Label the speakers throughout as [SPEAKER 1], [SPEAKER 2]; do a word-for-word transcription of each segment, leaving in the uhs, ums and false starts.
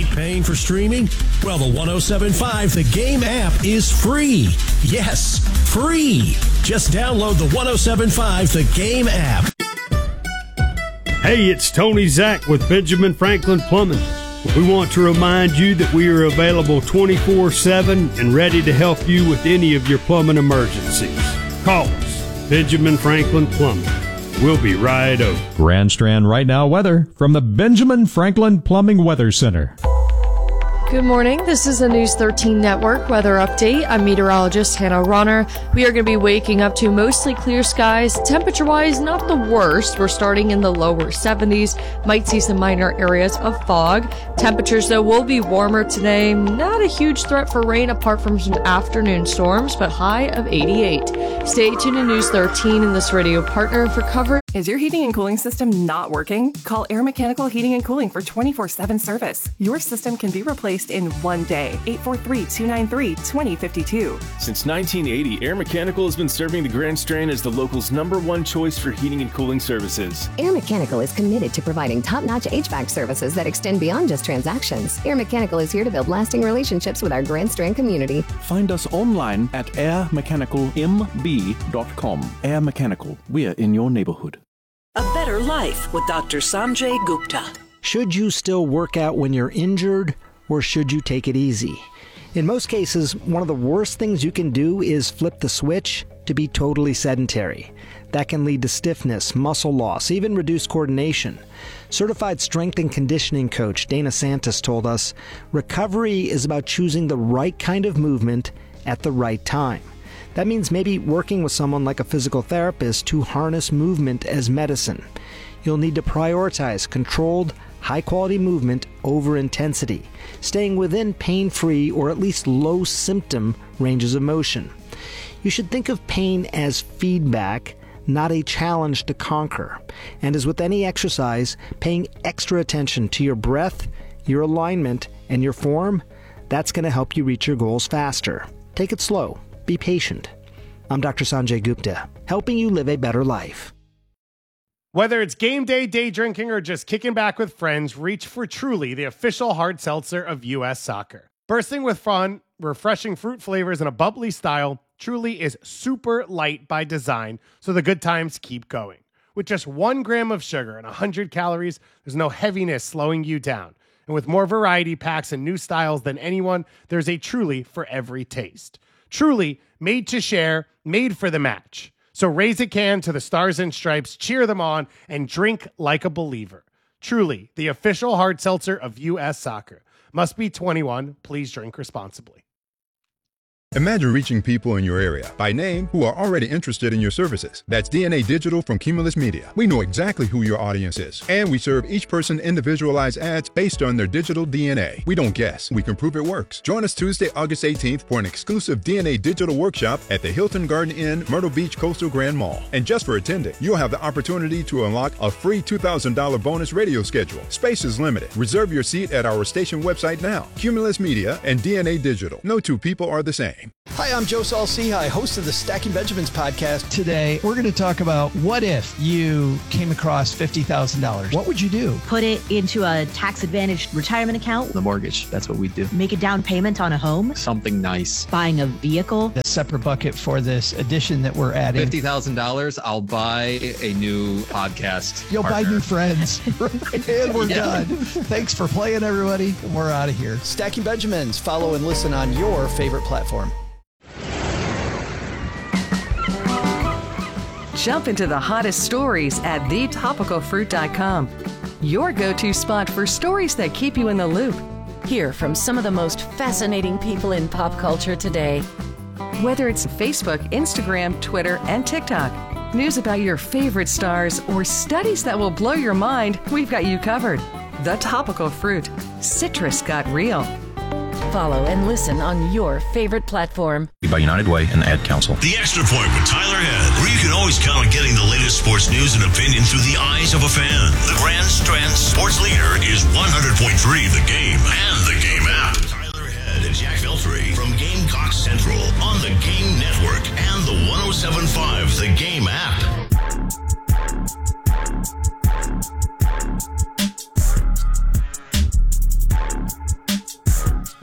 [SPEAKER 1] Paying for streaming? Well, the one oh seven point five The Game app is free. Yes, free. Just download the one oh seven point five The Game app.
[SPEAKER 2] Hey, it's Tony Zach with Benjamin Franklin Plumbing. We want to remind you that we are available twenty-four seven and ready to help you with any of your plumbing emergencies. Call us, Benjamin Franklin Plumbing. We'll be right over.
[SPEAKER 3] Grand Strand Right Now weather from the Benjamin Franklin Plumbing Weather Center.
[SPEAKER 4] Good morning. This is a News thirteen Network weather update. I'm meteorologist Hannah Ronner. We are going to be waking up to mostly clear skies. Temperature-wise, not the worst. We're starting in the lower seventies. Might see some minor areas of fog. Temperatures, though, will be warmer today. Not a huge threat for rain apart from some afternoon storms, but high of eighty-eight. Stay tuned to News thirteen and this radio partner for coverage.
[SPEAKER 5] Is your heating and cooling system not working? Call Air Mechanical Heating and Cooling for twenty-four seven service. Your system can be replaced in one day. eight four three, two nine three, two zero five two.
[SPEAKER 6] Since nineteen eighty, Air Mechanical has been serving the Grand Strand as the local's number one choice for heating and cooling services.
[SPEAKER 7] Air Mechanical is committed to providing top-notch H V A C services that extend beyond just transactions. Air Mechanical is here to build lasting relationships with our Grand Strand community.
[SPEAKER 8] Find us online at air mechanical m b dot com. Air Mechanical, we're in your neighborhood.
[SPEAKER 9] A better life with Doctor Sanjay Gupta.
[SPEAKER 10] Should you still work out when you're injured, or should you take it easy? In most cases, one of the worst things you can do is flip the switch to be totally sedentary. That can lead to stiffness, muscle loss, even reduced coordination. Certified strength and conditioning coach Dana Santos told us, recovery is about choosing the right kind of movement at the right time. That means maybe working with someone like a physical therapist to harness movement as medicine. You'll need to prioritize controlled, high-quality movement over intensity, staying within pain-free or at least low-symptom ranges of motion. You should think of pain as feedback, not a challenge to conquer. And as with any exercise, paying extra attention to your breath, your alignment, and your form, that's going to help you reach your goals faster. Take it slow. Be patient. I'm Doctor Sanjay Gupta, helping you live a better life.
[SPEAKER 11] Whether it's game day, day drinking, or just kicking back with friends, reach for Truly, the official hard seltzer of U S Soccer. Bursting with fun, refreshing fruit flavors, and a bubbly style, Truly is super light by design, so the good times keep going. With just one gram of sugar and one hundred calories, there's no heaviness slowing you down. And with more variety packs and new styles than anyone, there's a Truly for every taste. Truly, made to share, made for the match. So raise a can to the Stars and Stripes, cheer them on, and drink like a believer. Truly, the official hard seltzer of U S Soccer. Must be twenty-one. Please drink responsibly.
[SPEAKER 12] Imagine reaching people in your area by name who are already interested in your services. That's D N A Digital from Cumulus Media. We know exactly who your audience is, and we serve each person individualized ads based on their digital D N A. We don't guess, we can prove it works. Join us Tuesday, August eighteenth for an exclusive D N A Digital workshop at the Hilton Garden Inn, Myrtle Beach Coastal Grand Mall. And just for attending, you'll have the opportunity to unlock a free two thousand dollars bonus radio schedule. Space is limited. Reserve your seat at our station website now. Cumulus Media and D N A Digital. No two people are the same.
[SPEAKER 13] Hi, I'm Joe Saul-Sehy, host of the Stacking Benjamins podcast.
[SPEAKER 14] Today, we're going to talk about what if you came across fifty thousand dollars? What would you do?
[SPEAKER 15] Put it into a tax-advantaged retirement account.
[SPEAKER 16] The mortgage, that's what we do.
[SPEAKER 15] Make a down payment on a home.
[SPEAKER 16] Something nice.
[SPEAKER 15] Buying a vehicle.
[SPEAKER 14] A separate bucket for this addition that we're adding.
[SPEAKER 16] fifty thousand dollars, I'll buy a new podcast
[SPEAKER 14] You'll
[SPEAKER 16] partner.
[SPEAKER 14] buy new friends. And we're yeah. done. Thanks for playing, everybody. We're out of here.
[SPEAKER 13] Stacking Benjamins. Follow and listen on your favorite platform.
[SPEAKER 17] Jump into the hottest stories at the topical fruit dot com. Your go-to spot for stories that keep you in the loop.
[SPEAKER 18] Hear from some of the most fascinating people in pop culture today.
[SPEAKER 17] Whether it's Facebook, Instagram, Twitter, and TikTok, news about your favorite stars, or studies that will blow your mind, we've got you covered. The Topical Fruit. Citrus got real.
[SPEAKER 18] Follow and listen on your favorite platform.
[SPEAKER 19] By United Way and the Ad Council.
[SPEAKER 20] The Extra Point with Tyler Head, where you can always count on getting the latest sports news and opinion through the eyes of a fan. The Grand Strand sports leader is one hundred point three The Game and the Game app. Tyler Head and Jack Veltri from Gamecock Central on the Game Network and the one oh seven point five The Game app.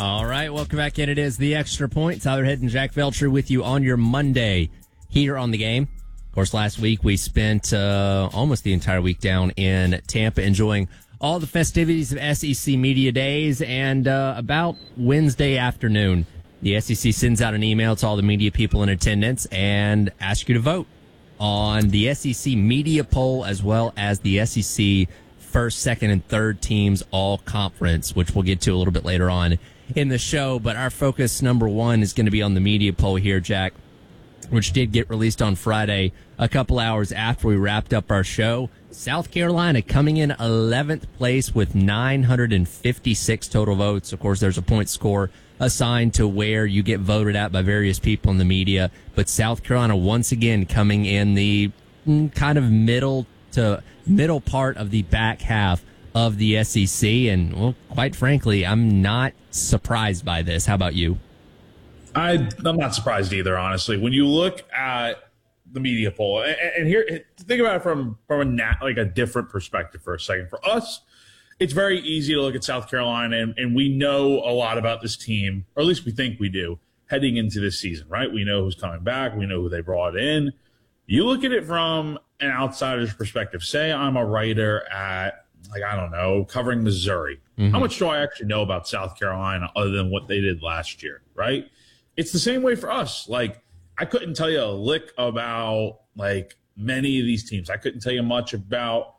[SPEAKER 19] All right, welcome back in. It is the Extra Point. Tyler Head and Jack Velcher with you on your Monday here on the game. Of course, last week we spent uh, almost the entire week down in Tampa enjoying all the festivities of S E C Media Days, and uh, about Wednesday afternoon, the S E C sends out an email to all the media people in attendance and asks you to vote on the S E C Media Poll as well as the S E C first, second, and third teams all conference, which we'll get to a little bit later on in the show. But our focus number one is going to be on the media poll here, Jack, which did get released on Friday a couple hours after we wrapped up our show. South Carolina coming in eleventh place with nine hundred fifty-six total votes. Of course, there's a point score assigned to where you get voted at by various people in the media. But South Carolina once again coming in the kind of middle to middle part of the back half of the S E C. And, well, quite frankly, I'm not surprised by this. How about you?
[SPEAKER 21] I, I'm not surprised either, honestly. When you look at the media poll, and, and here, think about it from, from a nat, like a different perspective for a second. For us, it's very easy to look at South Carolina, and, and we know a lot about this team, or at least we think we do, heading into this season, right? We know who's coming back. We know who they brought in. You look at it from an outsider's perspective. Say I'm a writer at, like, I don't know, covering Missouri. Mm-hmm. How much do I actually know about South Carolina other than what they did last year, right? It's the same way for us. Like, I couldn't tell you a lick about, like, many of these teams. I couldn't tell you much about,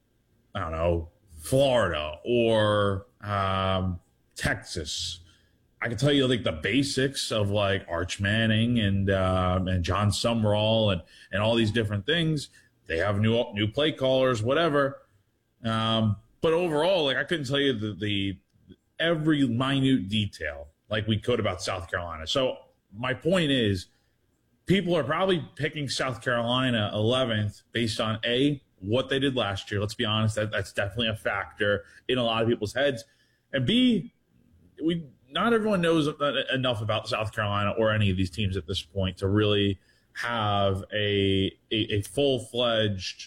[SPEAKER 21] I don't know, Florida or um, Texas. I can tell you, like, the basics of, like, Arch Manning and um, and John Sumrall and, and all these different things. They have new new play callers, whatever. Um, but overall, like, I couldn't tell you the, the every minute detail like we could about South Carolina. So my point is, people are probably picking South Carolina eleventh based on, A, what they did last year. Let's be honest, that, that's definitely a factor in a lot of people's heads. And B, we not everyone knows enough about South Carolina or any of these teams at this point to really have a a, a full-fledged,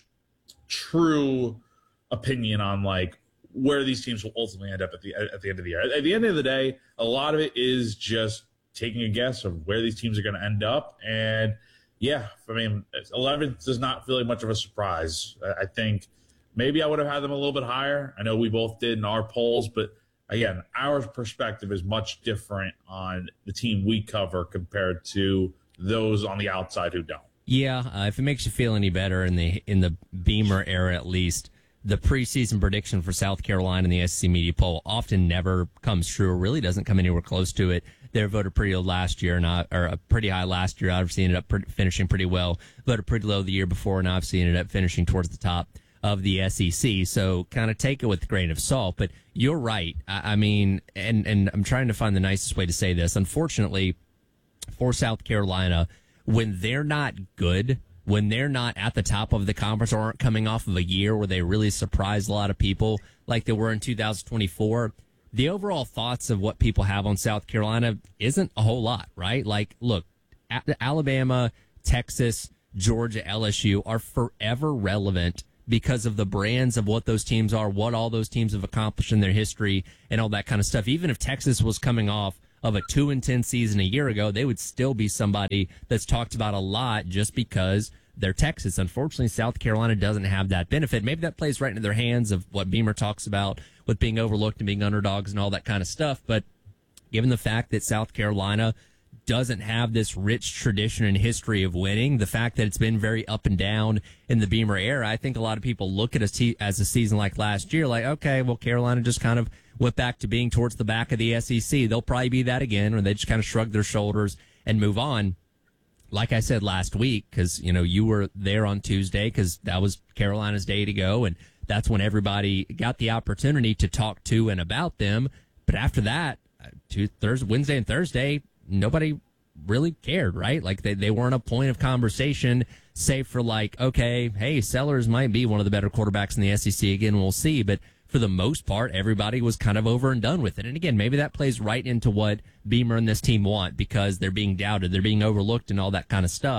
[SPEAKER 21] true opinion on, like, where these teams will ultimately end up at the at the end of the year. At the end of the day, a lot of it is just taking a guess of where these teams are going to end up. And, yeah, I mean, eleventh does not feel like much of a surprise. I think maybe I would have had them a little bit higher. I know we both did in our polls, but, again, our perspective is much different on the team we cover compared to those on the outside who don't.
[SPEAKER 19] Yeah, uh, if it makes you feel any better, in the in the Beamer era at least, the preseason prediction for South Carolina in the S E C Media Poll often never comes true, or really doesn't come anywhere close to it. They were voted pretty low last year, not or uh, pretty high last year. Obviously ended up pre- finishing pretty well. Voted pretty low the year before, and obviously ended up finishing towards the top of the S E C. So kind of take it with a grain of salt. But you're right. I, I mean, and and I'm trying to find the nicest way to say this. Unfortunately, for South Carolina, when they're not good, when they're not at the top of the conference or aren't coming off of a year where they really surprised a lot of people like they were in two thousand twenty-four, the overall thoughts of what people have on South Carolina isn't a whole lot, right? Like, look, Alabama, Texas, Georgia, L S U are forever relevant because of the brands of what those teams are, what all those teams have accomplished in their history, and all that kind of stuff. Even if Texas was coming off of a two and ten season a year ago, they would still be somebody that's talked about a lot just because they're Texas. Unfortunately, South Carolina doesn't have that benefit. Maybe that plays right into their hands of what Beamer talks about with being overlooked and being underdogs and all that kind of stuff. But given the fact that South Carolina doesn't have this rich tradition and history of winning, the fact that it's been very up and down in the Beamer era, I think a lot of people look at a te- as a season like last year, like, okay, well, Carolina just kind of went back to being towards the back of the S E C. They'll probably be that again, or they just kind of shrug their shoulders and move on. Like I said last week, because, you know, you were there on Tuesday because that was Carolina's day to go, and that's when everybody got the opportunity to talk to and about them. But after that, to Thursday, Wednesday and Thursday, nobody really cared, right? Like, they, they weren't a point of conversation, save for, like, okay, hey, Sellers might be one of the better quarterbacks in the S E C again, we'll see. But for the most part, everybody was kind of over and done with it. And again, maybe that plays right into what Beamer and this team want because they're being doubted, they're being overlooked and all that kind of stuff.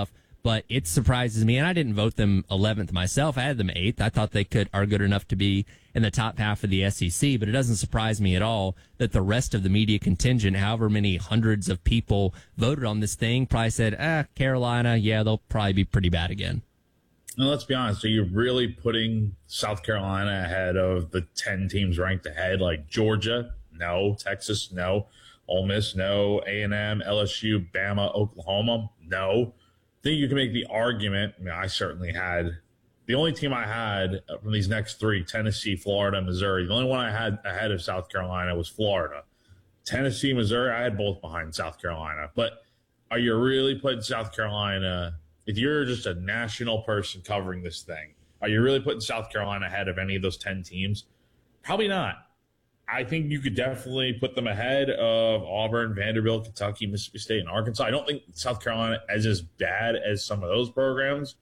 [SPEAKER 19] but it surprises me, and I didn't vote them eleventh myself. I had them eighth. I thought they could are good enough to be in the top half of the S E C, but it doesn't surprise me at all that the rest of the media contingent, however many hundreds of people voted on this thing, probably said, ah, Carolina, yeah, they'll probably be pretty bad again.
[SPEAKER 21] And let's be honest, are you really putting South Carolina ahead of the ten teams ranked ahead, like Georgia? No. Texas? No. Ole Miss? No. A and M, L S U, Bama, Oklahoma? No. I think you can make the argument. I mean, I certainly had the only team I had from these next three, Tennessee, Florida, Missouri. The only one I had ahead of South Carolina was Florida. Tennessee, Missouri, I had both behind South Carolina. But are you really putting South Carolina, if you're just a national person covering this thing, are you really putting South Carolina ahead of any of those ten teams? Probably not. I think you could definitely put them ahead of Auburn, Vanderbilt, Kentucky, Mississippi State, and Arkansas. I don't think South Carolina is as bad as some of those programs.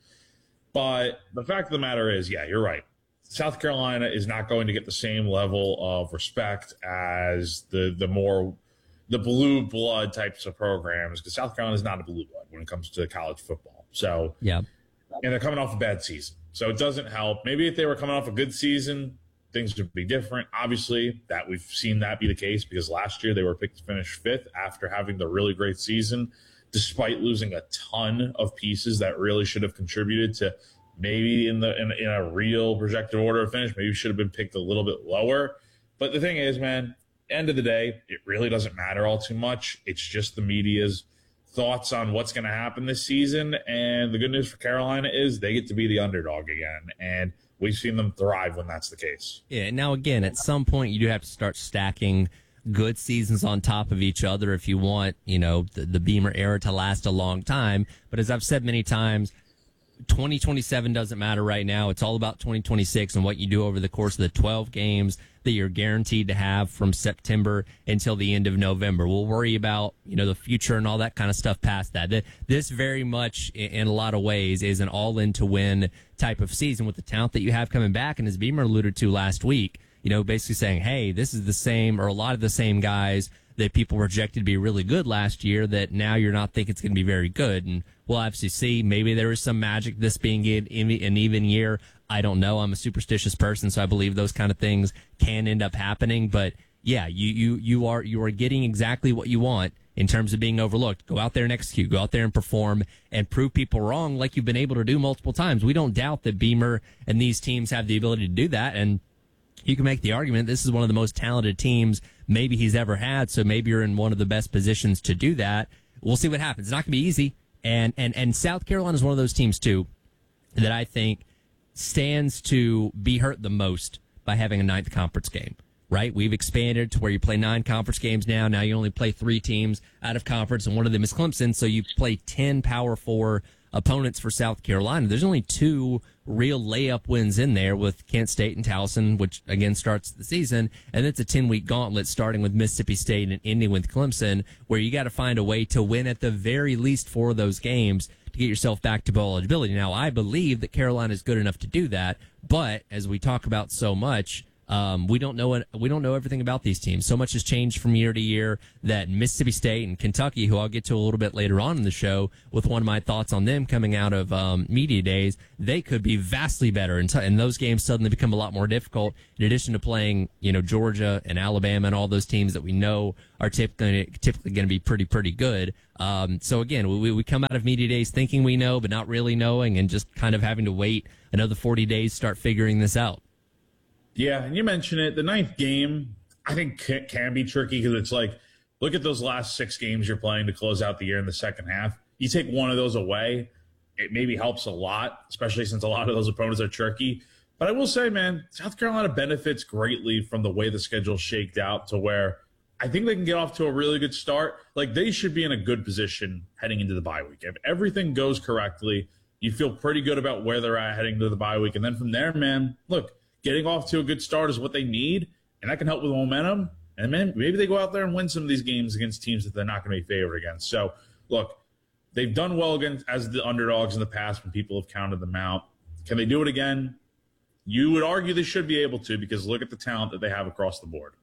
[SPEAKER 21] But the fact of the matter is, yeah, you're right. South Carolina is not going to get the same level of respect as the the more the blue blood types of programs, because South Carolina is not a blue blood when it comes to college football. So,
[SPEAKER 19] yeah,
[SPEAKER 21] and they're coming off a bad season, so it doesn't help. Maybe if they were coming off a good season, things would be different. Obviously, that we've seen that be the case because last year they were picked to finish fifth after having the really great season, despite losing a ton of pieces that really should have contributed to maybe in the in, in a real projected order of finish, maybe should have been picked a little bit lower. But the thing is, man, end of the day, it really doesn't matter all too much. It's just the media's thoughts on what's going to happen this season. And the good news for Carolina is they get to be the underdog again. And we've seen them thrive when that's the case.
[SPEAKER 19] Yeah. Now, again, at some point, you do have to start stacking good seasons on top of each other if you want, you know, the, the Beamer era to last a long time. But as I've said many times, twenty twenty-seven doesn't matter right now. It's all about twenty twenty-six and what you do over the course of the twelve games that you're guaranteed to have from September until the end of November. We'll worry about, you know, the future and all that kind of stuff past that. This very much, in a lot of ways, is an all-in to win type of season with the talent that you have coming back. And as Beamer alluded to last week, you know, basically saying, hey, this is the same, or a lot of the same guys that people projected to be really good last year that now you're not thinking it's going to be very good. And we'll obviously see. Maybe there is some magic this being an even year. I don't know. I'm a superstitious person, so I believe those kind of things can end up happening. But yeah, you, you, you are, you are getting exactly what you want in terms of being overlooked. Go out there and execute. Go out there and perform and prove people wrong like you've been able to do multiple times. We don't doubt that Beamer and these teams have the ability to do that. And you can make the argument this is one of the most talented teams maybe he's ever had, so maybe you're in one of the best positions to do that. We'll see what happens. It's not going to be easy. And, and, and South Carolina is one of those teams, too, that I think stands to be hurt the most by having a ninth conference game, right? We've expanded to where you play nine conference games now. Now you only play three teams out of conference, and one of them is Clemson, so you play ten Power Four opponents for South Carolina. There's only two real layup wins in there with Kent State and Towson, which again starts the season, and it's a ten-week gauntlet starting with Mississippi State and ending with Clemson, where you got to find a way to win at the very least four of those games to get yourself back to bowl eligibility. Now, I believe that Carolina is good enough to do that, but as we talk about so much, Um, we don't know we don't know everything about these teams. So much has changed from year to year that Mississippi State and Kentucky, who I'll get to a little bit later on in the show with one of my thoughts on them coming out of um, media days, they could be vastly better, and, t- and those games suddenly become a lot more difficult. In addition to playing, you know, Georgia and Alabama and all those teams that we know are typically typically going to be pretty pretty good. Um, so again, we we come out of media days thinking we know, but not really knowing, and just kind of having to wait another forty days to start figuring this out.
[SPEAKER 21] Yeah, and you mentioned it. The ninth game, I think, can, can be tricky because it's like, look at those last six games you're playing to close out the year in the second half. You take one of those away, it maybe helps a lot, especially since a lot of those opponents are tricky. But I will say, man, South Carolina benefits greatly from the way the schedule shaked out to where I think they can get off to a really good start. Like, they should be in a good position heading into the bye week. If everything goes correctly, you feel pretty good about where they're at heading to the bye week. And then from there, man, look, getting off to a good start is what they need, and that can help with momentum. And man, maybe they go out there and win some of these games against teams that they're not going to be favored against. So, look, they've done well against as the underdogs in the past when people have counted them out. Can they do it again? You would argue they should be able to, because look at the talent that they have across the board.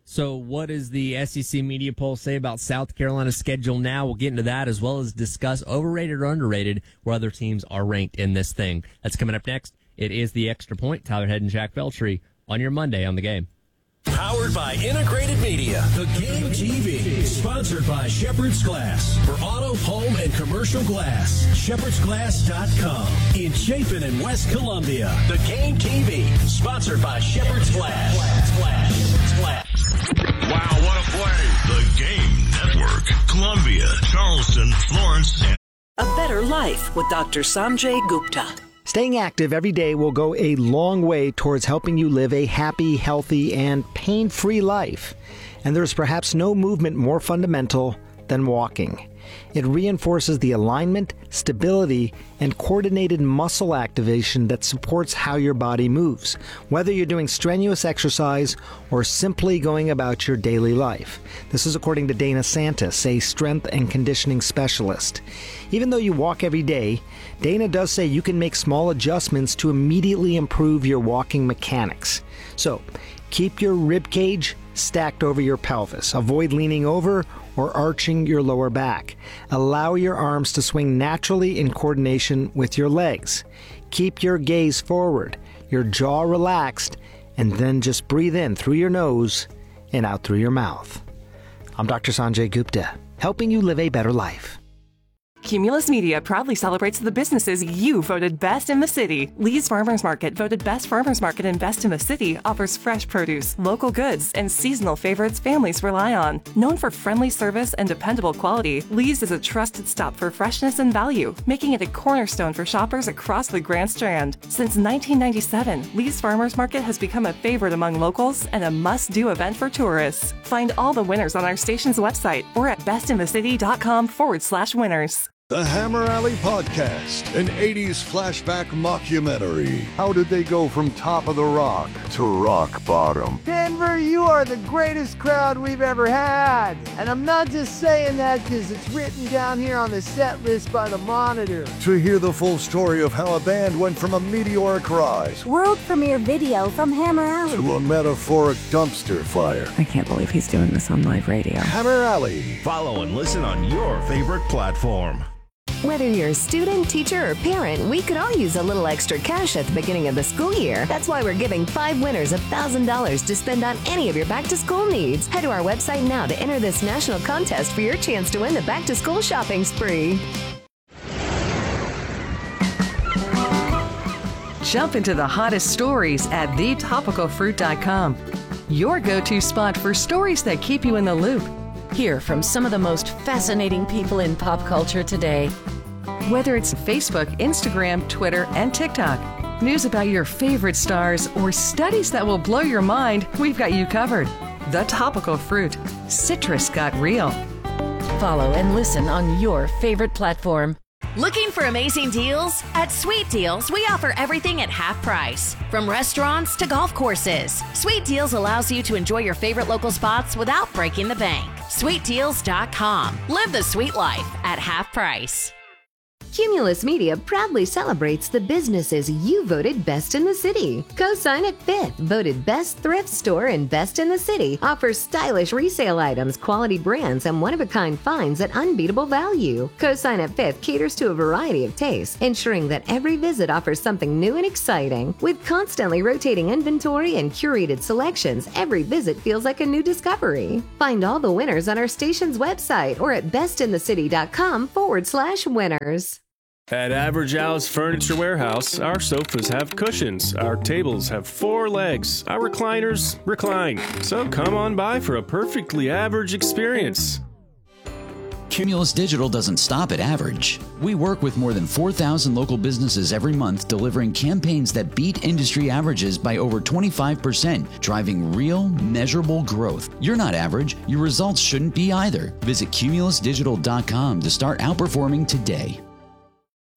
[SPEAKER 19] So what does the S E C media poll say about South Carolina's schedule now? We'll get into that as well as discuss overrated or underrated where other teams are ranked in this thing. That's coming up next. It is the Extra Point. Tyler Head and Jack Beltry on your Monday on The Game.
[SPEAKER 1] Powered by Integrated Media. The Game T V. Sponsored by Shepherd's Glass. For auto, home, and commercial glass. shepherds glass dot com. In Chapin and West Columbia. The Game T V. Sponsored by Shepherd's Glass. Glass, Glass, Shepherd's Glass.
[SPEAKER 20] Wow, what a play. The Game Network. Columbia, Charleston, Florence, and
[SPEAKER 9] A Better Life with Doctor Sanjay Gupta.
[SPEAKER 10] Staying active every day will go a long way towards helping you live a happy, healthy, and pain-free life. And there's perhaps no movement more fundamental than walking. It reinforces the alignment, stability, and coordinated muscle activation that supports how your body moves, whether you're doing strenuous exercise or simply going about your daily life. This is according to Dana Santis, a strength and conditioning specialist. Even though you walk every day, Dana does say you can make small adjustments to immediately improve your walking mechanics. So, keep your rib cage stacked over your pelvis. Avoid leaning over or arching your lower back. Allow your arms to swing naturally in coordination with your legs. Keep your gaze forward, your jaw relaxed, and then just breathe in through your nose and out through your mouth. I'm Doctor Sanjay Gupta, helping you live a better life.
[SPEAKER 5] Cumulus Media proudly celebrates the businesses you voted best in the city. Lee's Farmers Market, voted best farmers market and best in the city, offers fresh produce, local goods, and seasonal favorites families rely on. Known for friendly service and dependable quality, Lee's is a trusted stop for freshness and value, making it a cornerstone for shoppers across the Grand Strand. Since nineteen ninety-seven, Lee's Farmers Market has become a favorite among locals and a must-do event for tourists. Find all the winners on our station's website or at bestinthecity.com forward slash winners.
[SPEAKER 22] The Hammer Alley Podcast, an eighties flashback mockumentary. How did they go from top of the rock to rock bottom?
[SPEAKER 23] Denver, you are the greatest crowd we've ever had. And I'm not just saying that because it's written down here on the set list by the Monitor.
[SPEAKER 22] To hear the full story of how a band went from a meteoric rise,
[SPEAKER 24] world premiere video from Hammer Alley,
[SPEAKER 22] to a metaphoric dumpster fire.
[SPEAKER 25] I can't believe he's doing this on live radio.
[SPEAKER 22] Hammer Alley.
[SPEAKER 1] Follow and listen on your favorite platform.
[SPEAKER 7] Whether you're a student, teacher, or parent, we could all use a little extra cash at the beginning of the school year. That's why we're giving five winners one thousand dollars to spend on any of your back-to-school needs. Head to our website now to enter this national contest for your chance to win the back-to-school shopping spree.
[SPEAKER 17] Jump into the hottest stories at the topical fruit dot com. Your go-to spot for stories that keep you in the loop.
[SPEAKER 18] Hear from some of the most fascinating people in pop culture today.
[SPEAKER 17] Whether it's Facebook, Instagram, Twitter, and TikTok, news about your favorite stars, or studies that will blow your mind, we've got you covered. The Topical Fruit. Citrus got real.
[SPEAKER 18] Follow and listen on your favorite platform.
[SPEAKER 26] Looking for amazing deals? At Sweet Deals, we offer everything at half price. From restaurants to golf courses, Sweet Deals allows you to enjoy your favorite local spots without breaking the bank. sweet deals dot com. Live the sweet life at half price.
[SPEAKER 7] Cumulus Media proudly celebrates the businesses you voted best in the city. Cosign at Fifth, voted best thrift store and best in the city, offers stylish resale items, quality brands, and one-of-a-kind finds at unbeatable value. Cosign at Fifth caters to a variety of tastes, ensuring that every visit offers something new and exciting. With constantly rotating inventory and curated selections, every visit feels like a new discovery. Find all the winners on our station's website or at bestinthecity.com forward slash winners.
[SPEAKER 6] At Average Al's Furniture Warehouse, our sofas have cushions, our tables have four legs, our recliners recline. So come on by for a perfectly average experience.
[SPEAKER 27] Cumulus Digital doesn't stop at average. We work with more than four thousand local businesses every month, delivering campaigns that beat industry averages by over twenty-five percent, driving real, measurable growth. You're not average. Your results shouldn't be either. Visit cumulus digital dot com to start outperforming today.